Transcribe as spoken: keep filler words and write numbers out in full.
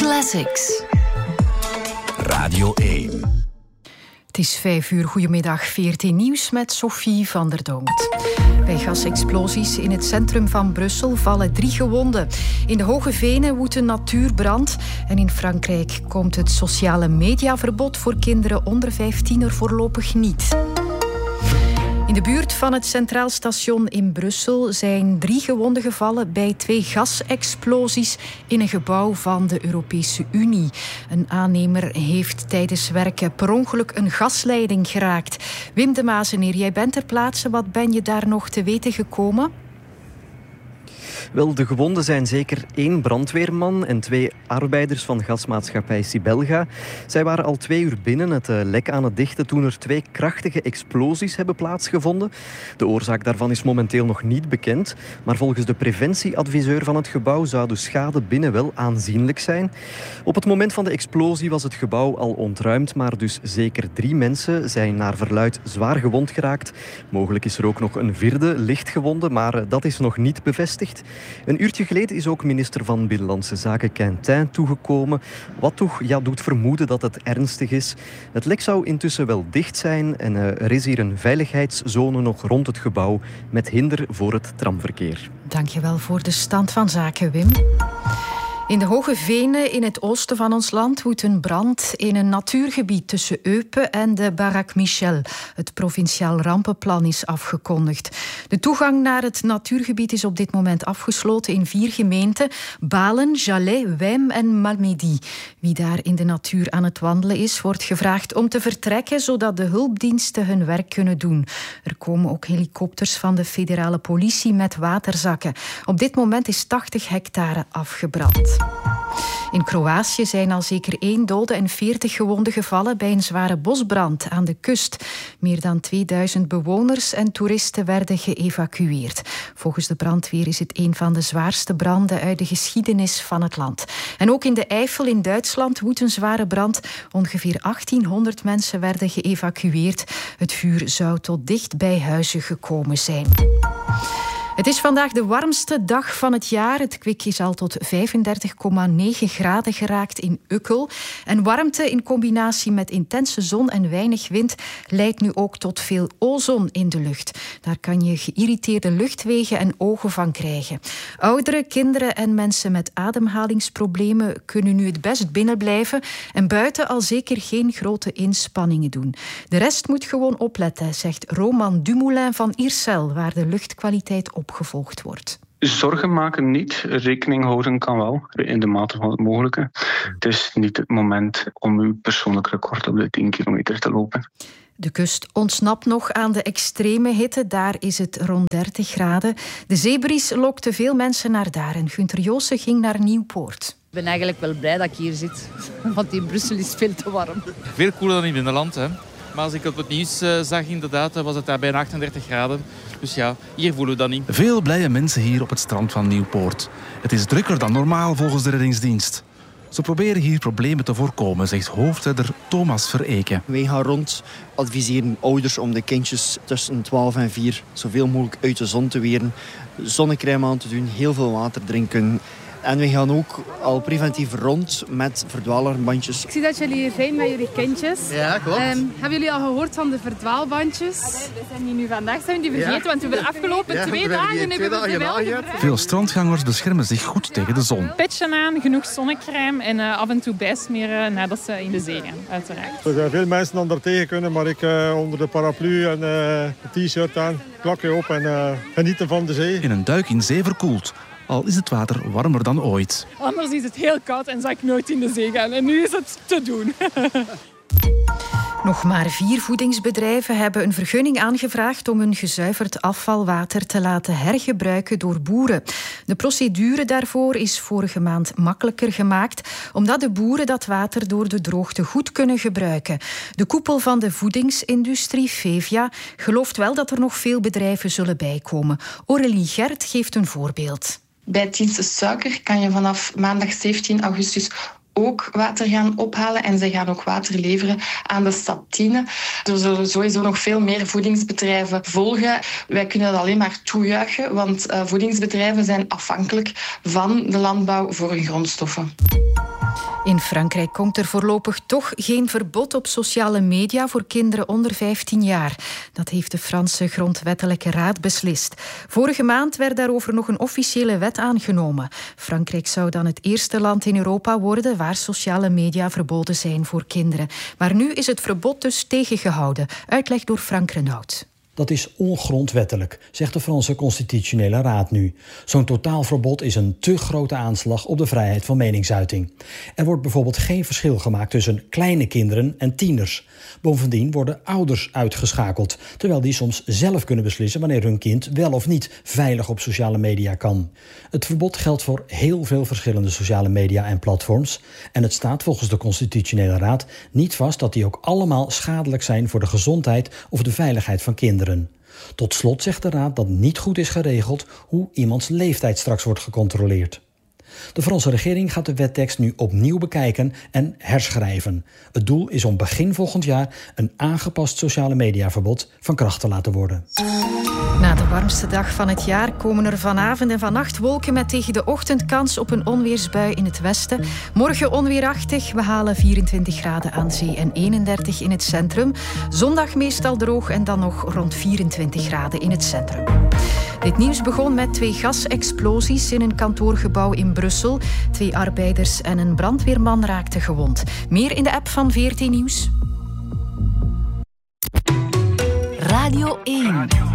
Classics. Radio één. Het is vijf uur, goedemiddag, V R T Nieuws met Sophie van der Dongt. Bij gasexplosies in het centrum van Brussel vallen drie gewonden. In de Hoge Venen woedt een natuurbrand. En in Frankrijk komt het sociale mediaverbod voor kinderen onder vijftien er voorlopig niet. In de buurt van het Centraal Station in Brussel zijn drie gewonden gevallen bij twee gasexplosies in een gebouw van de Europese Unie. Een aannemer heeft tijdens werken per ongeluk een gasleiding geraakt. Wim de Mazeneer, jij bent ter plaatse. Wat ben je daar nog te weten gekomen? Wel, de gewonden zijn zeker één brandweerman en twee arbeiders van gasmaatschappij Sibelga. Zij waren al twee uur binnen het lek aan het dichten toen er twee krachtige explosies hebben plaatsgevonden. De oorzaak daarvan is momenteel nog niet bekend, maar volgens de preventieadviseur van het gebouw zou de schade binnen wel aanzienlijk zijn. Op het moment van de explosie was het gebouw al ontruimd, maar dus zeker drie mensen zijn naar verluidt zwaar gewond geraakt. Mogelijk is er ook nog een vierde lichtgewonde, maar dat is nog niet bevestigd. Een uurtje geleden is ook minister van Binnenlandse Zaken Quentin toegekomen, wat toch ja, doet vermoeden dat het ernstig is. Het lek zou intussen wel dicht zijn en uh, er is hier een veiligheidszone nog rond het gebouw met hinder voor het tramverkeer. Dankjewel voor de stand van zaken, Wim. In de Hoge Venen in het oosten van ons land woedt een brand in een natuurgebied tussen Eupen en de Barak Michel. Het provinciaal rampenplan is afgekondigd. De toegang naar het natuurgebied is op dit moment afgesloten in vier gemeenten: Balen, Jalais, Wem en Malmedy. Wie daar in de natuur aan het wandelen is, wordt gevraagd om te vertrekken, zodat de hulpdiensten hun werk kunnen doen. Er komen ook helikopters van de federale politie met waterzakken. Op dit moment is tachtig hectare afgebrand. In Kroatië zijn al zeker één dode en veertig gewonden gevallen bij een zware bosbrand aan de kust. Meer dan tweeduizend bewoners en toeristen werden geëvacueerd. Volgens de brandweer is het een van de zwaarste branden uit de geschiedenis van het land. En ook in de Eifel in Duitsland woedt een zware brand. Ongeveer achttienhonderd mensen werden geëvacueerd. Het vuur zou tot dicht bij huizen gekomen zijn. Het is vandaag de warmste dag van het jaar. Het kwik is al tot vijfendertig komma negen graden geraakt in Ukkel. En warmte in combinatie met intense zon en weinig wind leidt nu ook tot veel ozon in de lucht. Daar kan je geïrriteerde luchtwegen en ogen van krijgen. Ouderen, kinderen en mensen met ademhalingsproblemen kunnen nu het best binnen blijven en buiten al zeker geen grote inspanningen doen. De rest moet gewoon opletten, zegt Roman Dumoulin van Iersel, waar de luchtkwaliteit op opgevolgd wordt. Zorgen maken niet, rekening houden kan wel, in de mate van het mogelijke. Het is niet het moment om uw persoonlijk record op de tien kilometer te lopen. De kust ontsnapt nog aan de extreme hitte. Daar is het rond dertig graden. De zeebries lokte veel mensen naar daar en Gunther Joossen ging naar Nieuwpoort. Ik ben eigenlijk wel blij dat ik hier zit, want in Brussel is veel te warm. Veel koeler dan in binnenland, hè. Maar als ik op het nieuws uh, zag, inderdaad, was het daar bijna achtendertig graden. Dus ja, hier voelen we dat niet. Veel blije mensen hier op het strand van Nieuwpoort. Het is drukker dan normaal volgens de reddingsdienst. Ze proberen hier problemen te voorkomen, zegt hoofdredder Thomas Vereken. Wij gaan rond, adviseren ouders om de kindjes tussen twaalf en vier zoveel mogelijk uit de zon te weren. Zonnecrème aan te doen, heel veel water drinken. En we gaan ook al preventief rond met verdwaalalarmbandjes. Ik zie dat jullie hier zijn met jullie kindjes. Ja, klopt. Um, hebben jullie al gehoord van de verdwaalbandjes? Allee, we zijn die nu vandaag zijn die vergeten, ja. Want we hebben de afgelopen ja, twee dagen hebben we ze wel gebruikt. Veel strandgangers beschermen zich goed tegen de zon. Petjen aan, genoeg zonnecrème en uh, af en toe bijsmeren nadat ze in de zee gaan, uiteraard. Er zijn veel mensen dan daar tegen kunnen, maar ik uh, onder de paraplu en uh, een t-shirt aan, klakje op en uh, genieten van de zee. In een duik in zee verkoeld. Al is het water warmer dan ooit. Anders is het heel koud en zou ik nooit in de zee gaan. En nu is het te doen. Nog maar vier voedingsbedrijven hebben een vergunning aangevraagd om hun gezuiverd afvalwater te laten hergebruiken door boeren. De procedure daarvoor is vorige maand makkelijker gemaakt, omdat de boeren dat water door de droogte goed kunnen gebruiken. De koepel van de voedingsindustrie, Fevia, gelooft wel dat er nog veel bedrijven zullen bijkomen. Aurélie Gert geeft een voorbeeld. Bij het dienst suiker kan je vanaf maandag zeventien augustus ook water gaan ophalen en zij gaan ook water leveren aan de stad Tiene. Er zullen sowieso nog veel meer voedingsbedrijven volgen. Wij kunnen dat alleen maar toejuichen, want uh, voedingsbedrijven zijn afhankelijk van de landbouw voor hun grondstoffen. In Frankrijk komt er voorlopig toch geen verbod op sociale media voor kinderen onder vijftien jaar. Dat heeft de Franse Grondwettelijke Raad beslist. Vorige maand werd daarover nog een officiële wet aangenomen. Frankrijk zou dan het eerste land in Europa worden waar sociale media verboden zijn voor kinderen. Maar nu is het verbod dus tegengehouden. Uitleg door Frank Renaud. Dat is ongrondwettelijk, zegt de Franse Constitutionele Raad nu. Zo'n totaalverbod is een te grote aanslag op de vrijheid van meningsuiting. Er wordt bijvoorbeeld geen verschil gemaakt tussen kleine kinderen en tieners. Bovendien worden ouders uitgeschakeld, terwijl die soms zelf kunnen beslissen wanneer hun kind wel of niet veilig op sociale media kan. Het verbod geldt voor heel veel verschillende sociale media en platforms. En het staat volgens de Constitutionele Raad niet vast dat die ook allemaal schadelijk zijn voor de gezondheid of de veiligheid van kinderen. Tot slot zegt de Raad dat niet goed is geregeld hoe iemands leeftijd straks wordt gecontroleerd. De Franse regering gaat de wettekst nu opnieuw bekijken en herschrijven. Het doel is om begin volgend jaar een aangepast sociale mediaverbod van kracht te laten worden. Na de warmste dag van het jaar komen er vanavond en vannacht wolken met tegen de ochtend kans op een onweersbui in het westen. Morgen onweerachtig, we halen vierentwintig graden aan zee en eenendertig in het centrum. Zondag meestal droog en dan nog rond vierentwintig graden in het centrum. Dit nieuws begon met twee gasexplosies in een kantoorgebouw in Brussel. Twee arbeiders en een brandweerman raakten gewond. Meer in de app van V R T Nieuws. Radio één.